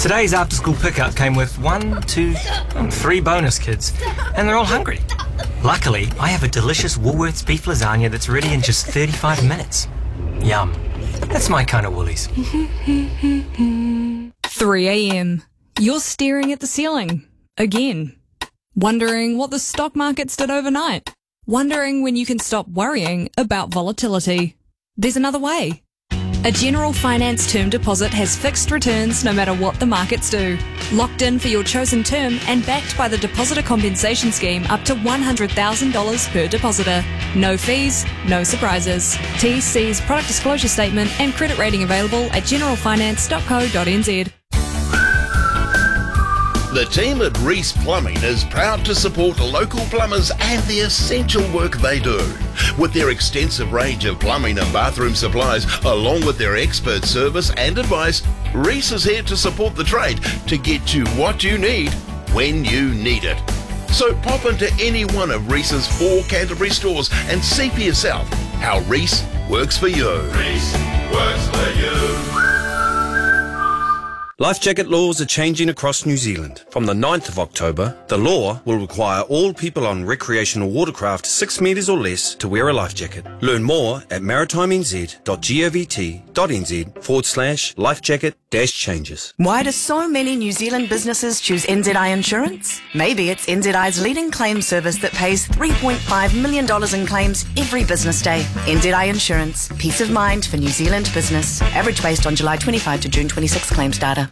Today's after-school pickup came with 1, 2, 3 bonus kids, and they're all hungry. Luckily, I have a delicious Woolworths beef lasagna that's ready in just 35 minutes. Yum. That's my kind of Woolies. 3 a.m. You're staring at the ceiling. Again. Wondering what the stock markets did overnight. Wondering when you can stop worrying about volatility. There's another way. A General Finance term deposit has fixed returns no matter what the markets do. Locked in for your chosen term and backed by the Depositor Compensation Scheme up to $100,000 per depositor. No fees, no surprises. TSC's product disclosure statement and credit rating available at generalfinance.co.nz. The team at Reese Plumbing is proud to support local plumbers and the essential work they do. With their extensive range of plumbing and bathroom supplies, along with their expert service and advice, Reese is here to support the trade to get you what you need when you need it. So pop into any one of Reese's 4 Canterbury stores and see for yourself how Reese works for you. Reese works for you. Life jacket laws are changing across New Zealand. From the 9th of October, the law will require all people on recreational watercraft 6 metres or less to wear a life jacket. Learn more at maritimenz.govt.nz/life jacket-changes. Why do so many New Zealand businesses choose NZI Insurance? Maybe it's NZI's leading claim service that pays $3.5 million in claims every business day. NZI Insurance. Peace of mind for New Zealand business. Average based on July 25 to June 26 claims data.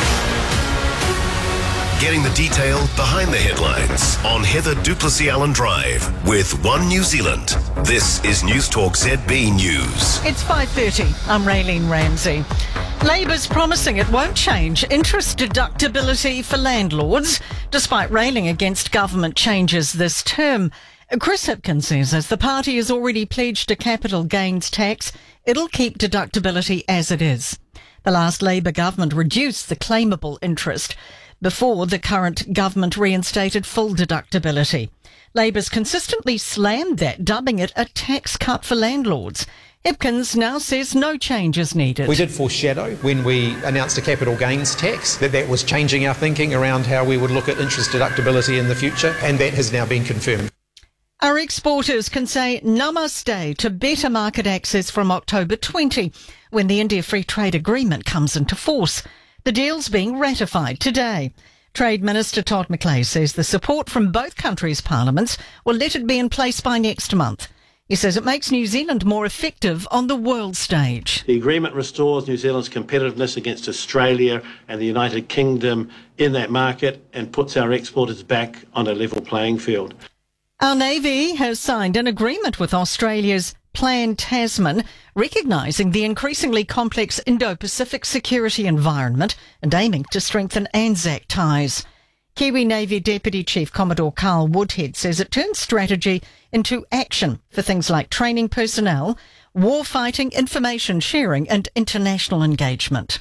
Getting the detail behind the headlines on Heather Duplessis Allen Drive with One New Zealand. This is News Talk ZB News. It's 5:30. I'm Raylene Ramsey. Labour's promising it won't change interest deductibility for landlords, despite railing against government changes this term. Chris Hipkins says as the party has already pledged a capital gains tax, it'll keep deductibility as it is. The last Labour government reduced the claimable interest before the current government reinstated full deductibility. Labour's consistently slammed that, dubbing it a tax cut for landlords. Hipkins now says no change is needed. We did foreshadow when we announced a capital gains tax that was changing our thinking around how we would look at interest deductibility in the future, and that has now been confirmed. Our exporters can say namaste to better market access from October 20, when the India Free Trade Agreement comes into force. The deal's being ratified today. Trade Minister Todd McLeay says the support from both countries' parliaments will let it be in place by next month. He says it makes New Zealand more effective on the world stage. The agreement restores New Zealand's competitiveness against Australia and the United Kingdom in that market and puts our exporters back on a level playing field. Our Navy has signed an agreement with Australia's Plan Tasman, recognising the increasingly complex Indo-Pacific security environment and aiming to strengthen ANZAC ties. Kiwi Navy Deputy Chief Commodore Carl Woodhead says it turns strategy into action for things like training personnel, warfighting, information sharing and international engagement.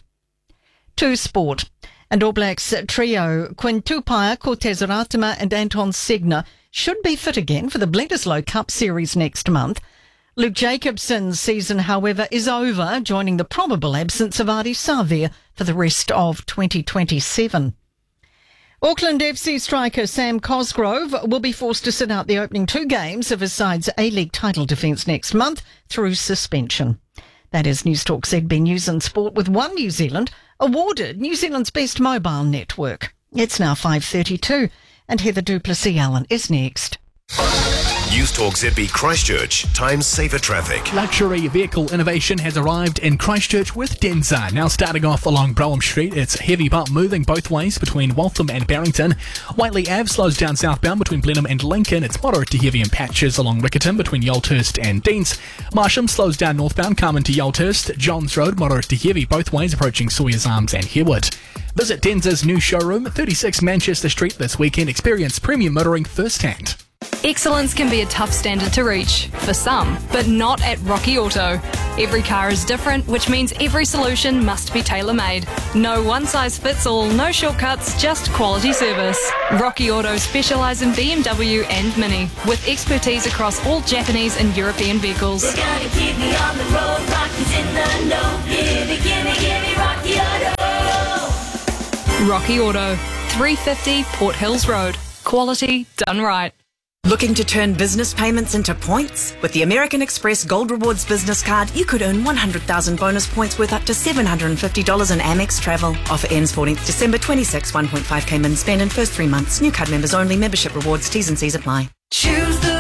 To sport. And All Blacks trio Quinn Tupaia, Cortez Ratima and Anton Segner should be fit again for the Bledisloe Cup Series next month. Luke Jacobson's season, however, is over, joining the probable absence of Ardie Savea for the rest of 2027. Auckland FC striker Sam Cosgrove will be forced to sit out the opening 2 games of his side's A-League title defence next month through suspension. That is News Talk ZB News and Sport with One New Zealand, awarded New Zealand's best mobile network. It's now 5:32 and Heather Duplessis Allen is next. News Talk ZB Christchurch, time saver traffic. Luxury vehicle innovation has arrived in Christchurch with Denza. Now starting off along Brougham Street, it's heavy but moving both ways between Waltham and Barrington. Whiteley Ave slows down southbound between Blenheim and Lincoln. It's moderate to heavy in patches along Riccarton between Yolthurst and Deans. Marsham slows down northbound Carmen to Yolthurst. Johns Road, moderate to heavy both ways approaching Sawyers Arms and Harewood. Visit Denza's new showroom, 36 Manchester Street this weekend. Experience premium motoring firsthand. Excellence can be a tough standard to reach, for some, but not at Rocky Auto. Every car is different, which means every solution must be tailor-made. No one-size-fits-all, no shortcuts, just quality service. Rocky Auto specialise in BMW and Mini, with expertise across all Japanese and European vehicles. We're gonna keep me on the road, Rocky's in the know. Give me Rocky Auto. Rocky Auto, 350 Port Hills Road. Quality done right. Looking to turn business payments into points? With the American Express Gold Rewards business card, you could earn 100,000 bonus points worth up to $750 in Amex travel. Offer ends 14th December 26. 1.5k min spend in first 3 months. New card members only. Membership rewards. T's and C's apply. Choose the